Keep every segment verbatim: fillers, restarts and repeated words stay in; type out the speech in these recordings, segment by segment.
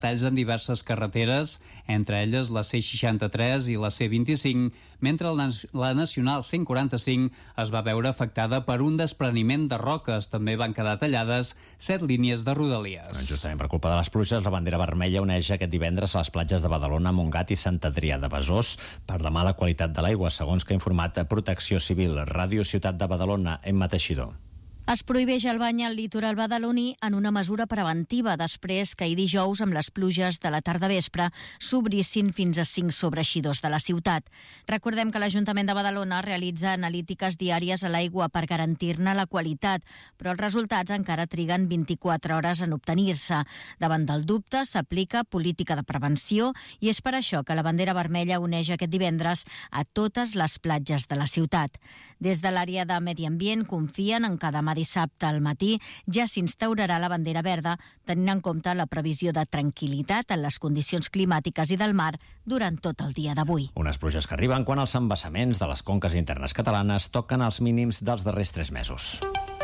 talls en diverses carreteres, entre elles la C seixanta-tres i la C vint-i-cinc, mentre la Nacional cent quaranta-cinc es va veure afectada per un despreniment de roques. També van quedar tallades set línies de rodalies. Justament per culpa de les pluges, la bandera vermella uneix aquest divendres a les platges de Badalona, Montgat i Sant Adrià de Besòs per la mala qualitat de l'aigua, segons que ha informat Protecció Civil. Ràdio Ciutat de Badalona, Emma Teixidor. Es prohibeix el bany al litoral badaloní en una mesura preventiva després que ahir dijous, amb les pluges de la tarda vespre, s'obrissin fins a cinc sobreeixidors de la ciutat. Recordem que l'Ajuntament de Badalona realitza analítiques diàries a l'aigua per garantir-ne la qualitat, però els resultats encara triguen vint-i-quatre hores en obtenir-se. Davant del dubte s'aplica política de prevenció i és per això que la bandera vermella uneix aquest divendres a totes les platges de la ciutat. Des de l'àrea de Medi Ambient confien en que demà dissabte al matí ja s'instaurarà la bandera verda, tenint en compte la previsió de tranquil·litat en les condicions climàtiques i del mar durant tot el dia d'avui. Unes pluges que arriben quan els embassaments de les conques internes catalanes toquen els mínims dels darrers tres mesos.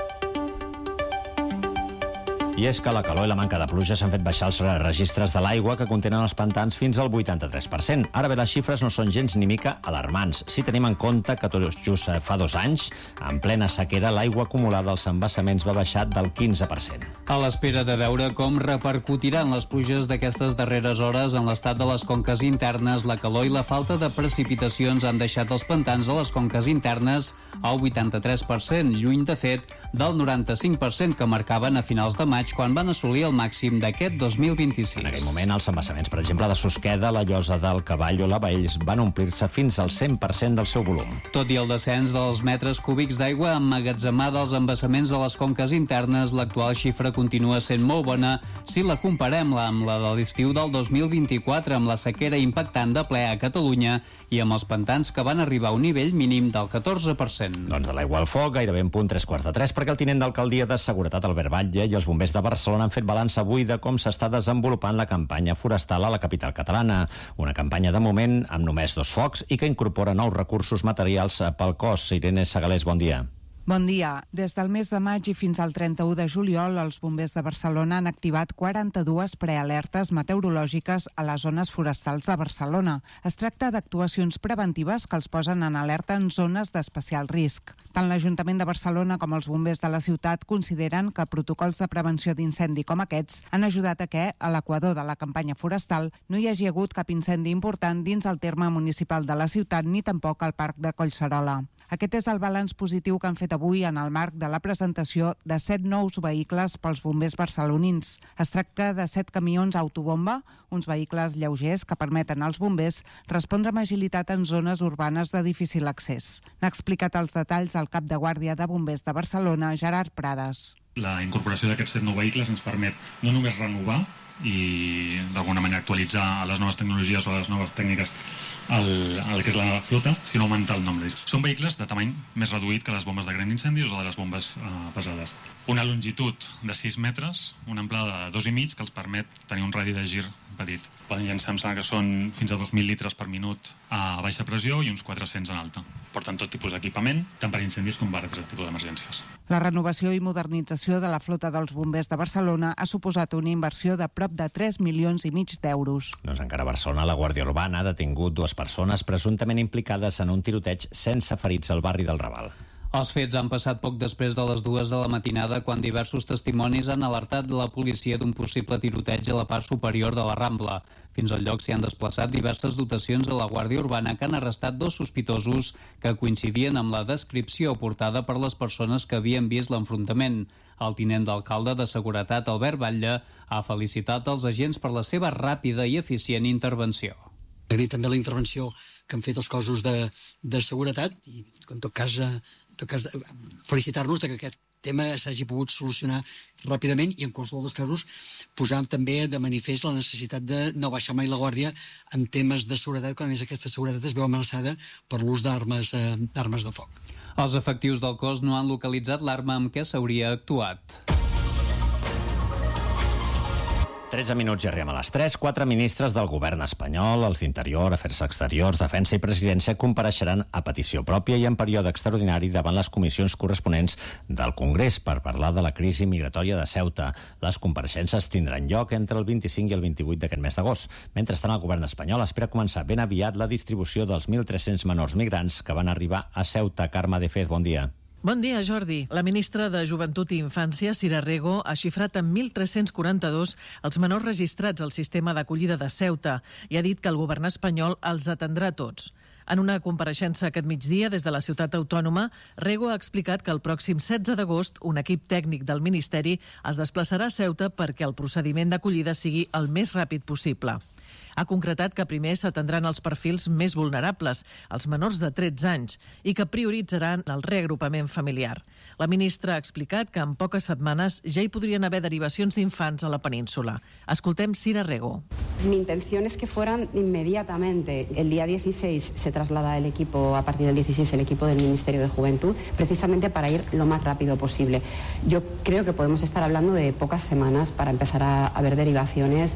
I és que la calor i la manca de pluja s'han fet baixar els registres de l'aigua que contenen els pantans fins al vuitanta-tres per cent. Ara bé, les xifres no són gens ni mica alarmants, si tenim en compte que tot just fa dos anys, en plena sequera, l'aigua acumulada als embassaments va baixar del quinze per cent. A l'espera de veure com repercutiran les pluges d'aquestes darreres hores en l'estat de les conques internes, la calor i la falta de precipitacions han deixat els pantans de les conques internes al vuitanta-tres per cent, lluny, de fet, del noranta-cinc per cent que marcaven a finals de maig quan van assolir el màxim d'aquest dos mil vint-i-sis. En aquell moment, els embassaments, per exemple, de Susqueda, la Llosa del Cavall o la Baells van omplir-se fins al cent per cent del seu volum. Tot i el descens dels metres cúbics d'aigua emmagatzemada als embassaments de les conques internes, l'actual xifra continua sent molt bona si la comparem amb la de l'estiu del dos mil vint-i-quatre, amb la sequera impactant de ple a Catalunya i amb els pantans que van arribar a un nivell mínim del catorze per cent. Doncs de l'aigua al foc, gairebé en punt tres quarts de tres, perquè el tinent d'alcaldia de Seguretat, Albert Batlle, i els bombers de Barcelona han fet balanç avui de com s'està desenvolupant la campanya forestal a la capital catalana. Una campanya de moment amb només dos focs i que incorpora nous recursos materials pel cos. Irene Segalés, bon dia. Bon dia. Des del mes de maig i fins al trenta-u de juliol, els bombers de Barcelona han activat quaranta-dues prealertes meteorològiques a les zones forestals de Barcelona. Es tracta d'actuacions preventives que els posen en alerta en zones d'especial risc. Tant l'Ajuntament de Barcelona com els bombers de la ciutat consideren que protocols de prevenció d'incendi com aquests han ajudat a que, a l'equador de la campanya forestal, no hi hagi hagut cap incendi important dins el terme municipal de la ciutat ni tampoc al Parc de Collserola. Aquest és el balanç positiu que han fet avui en el marc de la presentació de set nous vehicles pels bombers barcelonins. Es tracta de set camions autobomba, uns vehicles lleugers que permeten als bombers respondre amb agilitat en zones urbanes de difícil accés. N'ha explicat els detalls el cap de guàrdia de bombers de Barcelona, Gerard Prades. La incorporació d'aquests set nous vehicles ens permet no només renovar i d'alguna manera actualitzar a les noves tecnologies o a les noves tècniques el, el que és la flota, sinó augmentar el nombre. Són vehicles de tamany més reduït que les bombes de gran incendis o de les bombes eh, pesades. Una longitud de sis metres, una amplada de dos i mig que els permet tenir un radi de gir petit. Poden llançar, em sembla que són fins a dos mil litres per minut a baixa pressió i uns quatre-cents en alta. Porten tot tipus d'equipament, tant per incendis com per altres tipus d'emergències. La renovació i modernització de la flota dels bombers de Barcelona ha suposat una inversió de prop de tres milions i mig d'euros. Doncs encara a Barcelona, la Guàrdia Urbana ha detingut dues persones presumptament implicades en un tiroteig sense ferits al barri del Raval. Els fets han passat poc després de les dues de la matinada, quan diversos testimonis han alertat la policia d'un possible tiroteig a la part superior de la Rambla. Fins al lloc s'hi han desplaçat diverses dotacions de la Guàrdia Urbana que han arrestat dos sospitosos que coincidien amb la descripció aportada per les persones que havien vist l'enfrontament. El tinent d'alcalde de Seguretat, Albert Batlle, ha felicitat els agents per la seva ràpida i eficient intervenció. Agrair també la intervenció que han fet els cossos de, de seguretat i en tot cas, en tot cas felicitar-nos que aquest tema s'hagi pogut solucionar ràpidament i en qualsevol dels casos posar també de manifest la necessitat de no baixar mai la guàrdia en temes de seguretat quan més aquesta seguretat es veu amenaçada per l'ús d'armes, eh, d'armes de foc. Els efectius del cos no han localitzat l'arma amb què s'hauria actuat. tretze minuts i arribem a les tres. Quatre ministres del govern espanyol, els d'Interior, Afers Exteriors, Defensa i Presidència, compareixeran a petició pròpia i en període extraordinari davant les comissions corresponents del Congrés per parlar de la crisi migratòria de Ceuta. Les compareixences tindran lloc entre el vint-i-cinc i el vint-i-vuit d'aquest mes d'agost. Mentrestant, el govern espanyol espera començar ben aviat la distribució dels mil tres-cents menors migrants que van arribar a Ceuta. Carme de Fez, bon dia. Bon dia, Jordi. La ministra de Joventut i Infància, Sira Rego, ha xifrat en mil tres-cents quaranta-dos els menors registrats al sistema d'acollida de Ceuta i ha dit que el govern espanyol els atendrà tots. En una compareixença aquest migdia des de la ciutat autònoma, Rego ha explicat que el pròxim setze d'agost un equip tècnic del Ministeri es desplaçarà a Ceuta perquè el procediment d'acollida sigui el més ràpid possible. Ha concretat que primer s'atendran els perfils més vulnerables, els menors de tretze anys, i que prioritzaran el reagrupament familiar. La ministra ha explicat que en poques setmanes ja hi podrien haver derivacions d'infants a la península. Escoltem Sira Rego. Mi intención es que fueran inmediatamente. El día dieciséis se traslada el equipo, a partir del dieciséis, el equipo del Ministerio de Juventud, precisamente para ir lo más rápido posible. Yo creo que podemos estar hablando de pocas semanas para empezar a, a ver derivaciones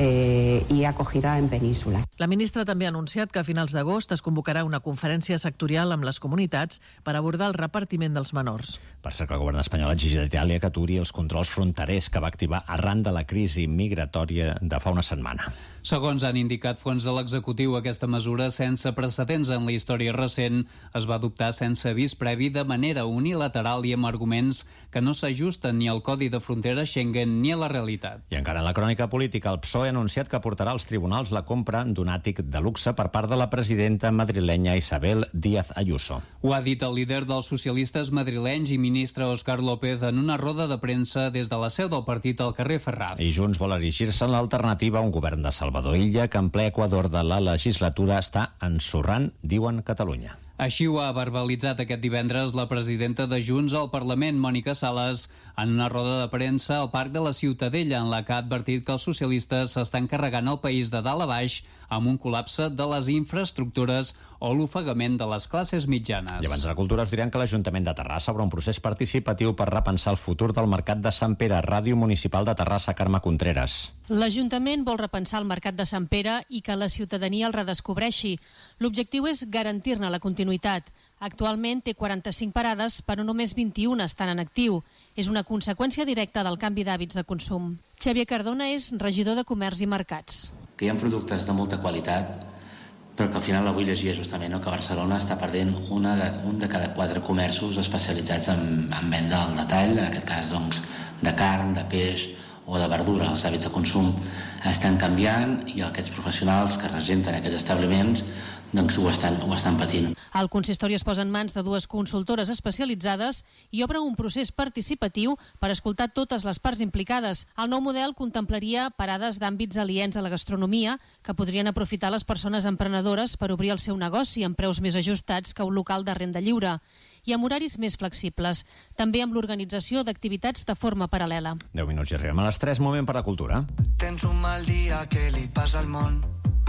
eh, y acogida en península. La ministra també ha anunciat que a finals d'agost es convocarà una conferència sectorial amb les comunitats per abordar el repartiment dels menors. Per cert, que el govern espanyol ha exigit a Itàlia que aturi els controls fronterers que va activar arran de la crisi migratòria de fa una setmana. Segons han indicat fons de l'executiu, aquesta mesura, sense precedents en la història recent, es va adoptar sense avís previ de manera unilateral i amb arguments que no s'ajusten ni al Codi de Frontera Schengen ni a la realitat. I encara en la crònica política, el P S O E ha anunciat que portarà als tribunals la compra d'un àtic de luxe per part de la presidenta madrilenya Isabel Díaz Ayuso. Ho ha dit el líder dels socialistes madrilenys i ministre Òscar López en una roda de premsa des de la seu del partit al carrer Ferraz. I Junts vol erigir-se en l'alternativa a un govern de Salvador Illa que en ple equador de la legislatura està ensorrant, diuen Catalunya. Així ho ha verbalitzat aquest divendres la presidenta de Junts al Parlament, Mònica Sales, en una roda de premsa al Parc de la Ciutadella, en la que ha advertit que els socialistes s'estan carregant el país de dalt a baix amb un col·lapse de les infraestructures o l'ofegament de les classes mitjanes. I abans de la cultura us direm que l'Ajuntament de Terrassa obre un procés participatiu per repensar el futur del Mercat de Sant Pere. Ràdio Municipal de Terrassa, Carme Contreras. L'Ajuntament vol repensar el Mercat de Sant Pere i que la ciutadania el redescobreixi. L'objectiu és garantir-ne la continuïtat. Actualment té quaranta-cinc parades, però només vint-i-una estan en actiu. És una conseqüència directa del canvi d'hàbits de consum. Xavier Cardona és regidor de Comerç i Mercats. Que hi ha productes de molta qualitat, però que al final avui llegia justament no, que Barcelona està perdent una de, un de cada quatre comerços especialitzats en, en venda al detall, en aquest cas doncs, de carn, de peix o de verdura. Els hàbits de consum estan canviant i aquests professionals que regenten aquests establiments doncs ho estan, ho estan patint. El consistori es posa en mans de dues consultores especialitzades i obre un procés participatiu per escoltar totes les parts implicades. El nou model contemplaria parades d'àmbits aliens a la gastronomia que podrien aprofitar les persones emprenedores per obrir el seu negoci amb preus més ajustats que un local de renda lliure i amb horaris més flexibles, també amb l'organització d'activitats de forma paral·lela. deu minuts i arribem a les tres, moment per a cultura. Tens un mal dia, què li passa al món?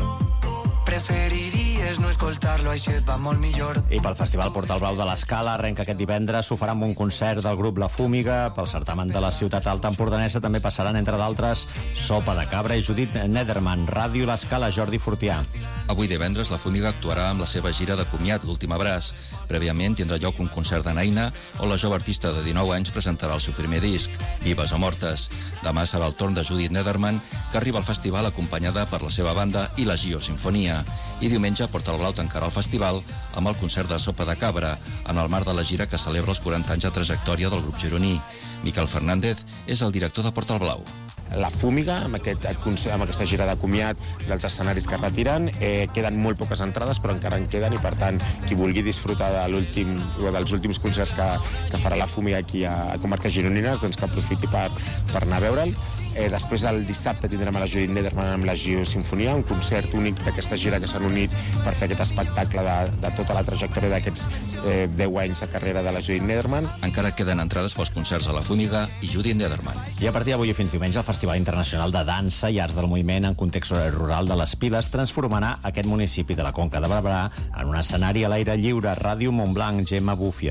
Preferiries no escoltar-lo, així et va molt millor. I pel Festival Portal Blau de l'Escala arrenca aquest divendres, s'ho farà amb un concert del grup La Fúmiga. Pel certamen de la ciutat alta empordanesa també passaran, entre d'altres, Sopa de Cabra i Judit Nederman. Ràdio l'Escala, Jordi Fortià. Avui divendres La Fúmiga actuarà amb la seva gira de comiat, L'últim abraç. Prèviament tindrà lloc un concert de Naina, on la jove artista de dinou anys presentarà el seu primer disc, Vives o Mortes. Demà serà el torn de Judit Nederman, que arriba al festival acompanyada per la seva banda i la Gio Sinfonia. I diumenge Portal Blau tancarà el festival amb el concert de Sopa de Cabra, en el marc de la gira que celebra els quaranta anys de trajectòria del grup gironí. Miquel Fernández és el director de Portal Blau. La Fúmiga, amb, aquest, amb aquesta gira de comiat dels escenaris que retiren, eh, queden molt poques entrades, però encara en queden, i per tant, qui vulgui disfrutar de l'últim, dels últims concerts que, que farà la Fúmiga aquí a, a Comarques Gironines, doncs que aprofiti per, per anar a veure'l. Eh, després, el dissabte, tindrem a la Judit Nederman amb la Gio Sinfonia, un concert únic d'aquesta gira que s'han unit per fer aquest espectacle de, de tota la trajectòria d'aquests eh, deu anys de carrera de la Judit Nederman. Encara queden entrades pels concerts a la Fúmiga i Judit Nederman. I a partir d'avui i fins diumenge, el Festival Internacional de Dansa i Arts del Moviment en context rural de les Piles transformarà aquest municipi de la Conca de Barberà en un escenari a l'aire lliure. Ràdio Montblanc, Gemma Búfies.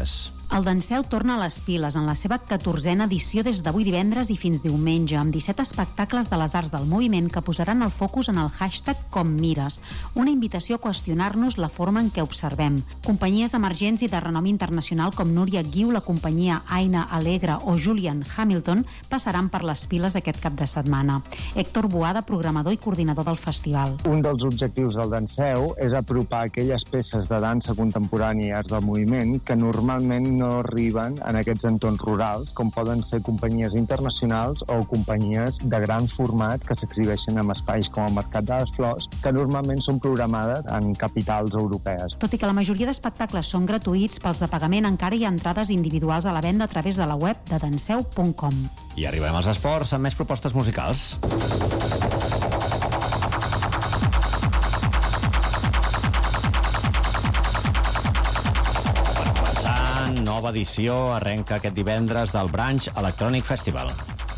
El Danseu torna a les piles en la seva catorzena edició des d'avui divendres i fins diumenge, amb disset espectacles de les arts del moviment que posaran el focus en el hashtag Com Mires, una invitació a qüestionar-nos la forma en què observem. Companyies emergents i de renom internacional com Núria Guiu, la companyia Aina Alegre o Julian Hamilton passaran per les piles aquest cap de setmana. Héctor Boada, programador i coordinador del festival. Un dels objectius del Danseu és apropar aquelles peces de dansa contemporània i arts del moviment que normalment no arriben en aquests entorns rurals, com poden ser companyies internacionals o companyies de gran format que s'exhibeixen en espais com el Mercat de les Flors, que normalment són programades en capitals europees. Tot i que la majoria d'espectacles són gratuïts, pels de pagament encara hi ha entrades individuals a la venda a través de la web de danseu punt com. I arribem als esports amb més propostes musicals. Nova edició arrenca aquest divendres del Branch Electronic Festival.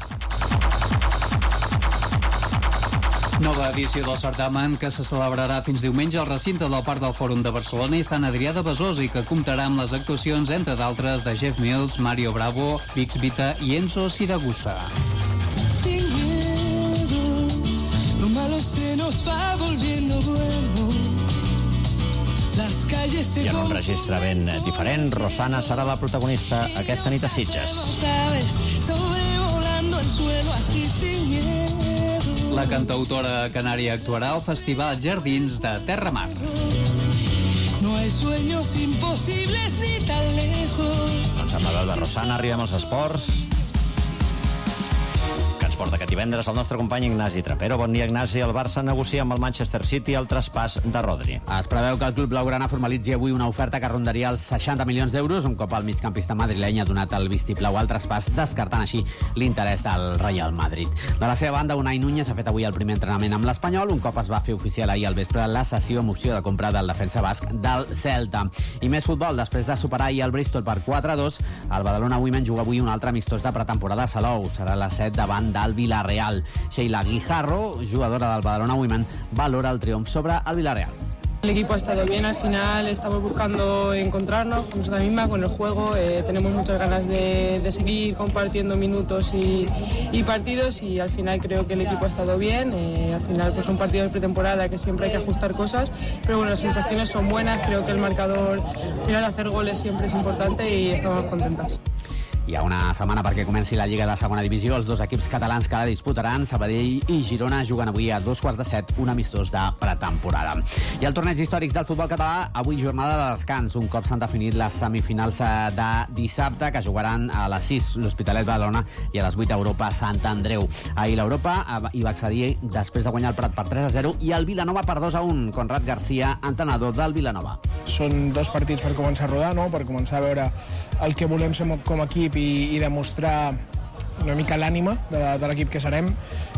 Nova edició del certamen que se celebrarà fins diumenge al recinte del Parc del Fòrum de Barcelona i Sant Adrià de Besòs i que comptarà amb les actuacions, entre d'altres, de Jeff Mills, Mario Bravo, Vix Vita i Enzo Siragusa. Sin miedo, lo malo se nos va volviendo bueno. I en un registre ben diferent, Rosana serà la protagonista aquesta nit a Sitges. La cantautora canària actuarà al Festival Jardins de Terramar. No hay sueños imposibles ni tan lejos. Doncs amb la veu de Rosana arribem als esports. Porta aquest divendres el nostre company Ignasi Trapero. Bon dia, Ignasi. El Barça negocia amb el Manchester City el traspàs de Rodri. Es preveu que el club blaugrana formalitzi avui una oferta que rondaria els seixanta milions d'euros, un cop el migcampista madrileny ha donat el vistiplau al traspàs, descartant així l'interès del Real Madrid. De la seva banda, Unai Núñez ha fet avui el primer entrenament amb l'Espanyol, un cop es va fer oficial ahir al vespre la cessió amb opció de compra del defensa basc del Celta. I més futbol, després de superar ahir el Bristol per quatre a dos, el Badalona Women juga avui un altre amistós de pretemporada a Salou. Serà a les set davant del Villarreal. Sheila Guijarro, jugadora del Badalona Women, valora el triomf sobre el Villarreal. El equipo ha estado bien, al final estamos buscando encontrarnos con nosotros misma, con el juego, eh, tenemos muchas ganas de, de seguir compartiendo minutos y, y partidos y al final creo que el equipo ha estado bien, eh, al final pues son partidos de pretemporada que siempre hay que ajustar cosas, pero bueno, las sensaciones son buenas, creo que el marcador, al final hacer goles siempre es importante y estamos contentas. Hi ha una setmana perquè comenci la Lliga de Segona Divisió. Els dos equips catalans que la disputaran, Sabadell i Girona, juguen avui a dos quarts de set, un amistós de pretemporada. I el torneig històrics del futbol català, avui jornada de descans. Un cop s'han definit les semifinals de dissabte, que jugaran a les sis l'Hospitalet Badalona i a les vuit Europa Sant Andreu. Ahir l'Europa hi va accedir després de guanyar el Prat per tres a zero i el Vilanova per dos a un. Conrad García, entrenador del Vilanova. Són dos partits per començar a rodar, no? Per començar a veure el que volem ser com a equip i, i demostrar una mica l'ànima de, de l'equip que serem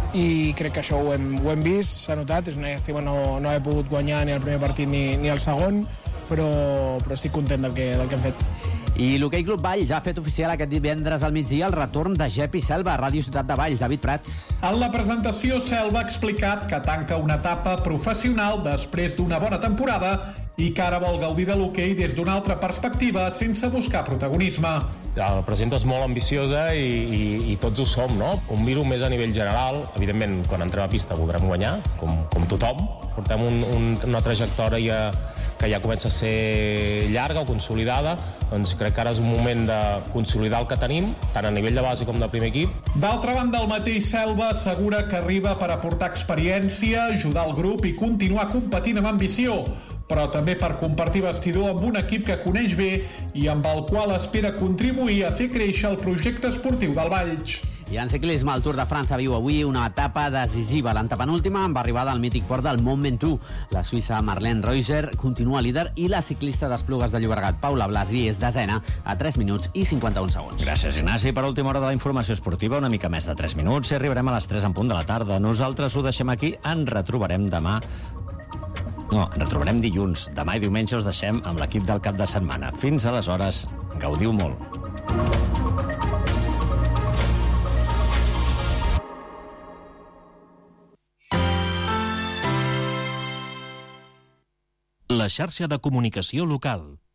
i crec que això ho hem, ho hem vist, s'ha notat, és una llàstima no, no haver pogut guanyar ni el primer partit ni, ni el segon, però, però estic content del que, del que hem fet. I l'Hoquei Club Valls ha fet oficial aquest divendres al migdia el retorn de Gepi Selva a Ràdio Ciutat de Valls. David Prats. En la presentació, Selva ha explicat que tanca una etapa professional després d'una bona temporada i que ara vol gaudir de l'hoquei des d'una altra perspectiva sense buscar protagonisme. La presenta és molt ambiciosa i, i, i tots ho som, no? Un miro més a nivell general. Evidentment, quan entrem a pista voldrem guanyar, com, com tothom. Portem un, un, una trajectòria que ja comença a ser llarga o consolidada, doncs crec que ara és un moment de consolidar el que tenim, tant a nivell de base com de primer equip. D'altra banda, el mateix Selva assegura que arriba per aportar experiència, ajudar el grup i continuar competint amb ambició, però també per compartir vestidor amb un equip que coneix bé i amb el qual espera contribuir a fer créixer el projecte esportiu del Valls. I en ciclisme, el Tour de França viu avui una etapa decisiva. L'antepenúltima amb arribada al mític port del Mont Ventoux. La suïssa Marlene Reuser continua líder i la ciclista d'Esplugues de Llobregat, Paula Blasi, és desena a tres minuts i cinquanta-un segons. Gràcies, Ignasi. Per última hora de la informació esportiva, una mica més de tres minuts i arribarem a les tres en punt de la tarda. Nosaltres ho deixem aquí, ens retrobarem demà. No, ens retrobarem dilluns. Demà i diumenge us deixem amb l'equip del cap de setmana. Fins aleshores, gaudiu molt. La xarxa de comunicació local.